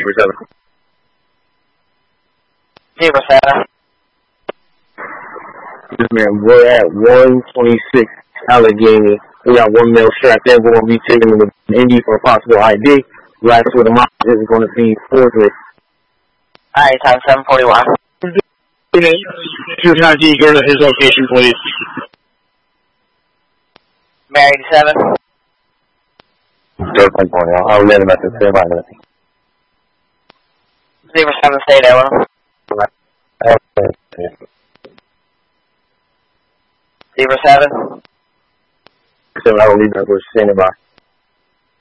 07. Yes, ma'am. We're at 126 Allegheny. We got one male strapped in. We're going to be taking him to Indy for a possible ID. Last with the mile is going to be Forklift. Alright, time 741. 250, go to his location, please. Mary 87. I'll let him at the same line. 07, stay there with him. 07. So I will leave that. We're standing by.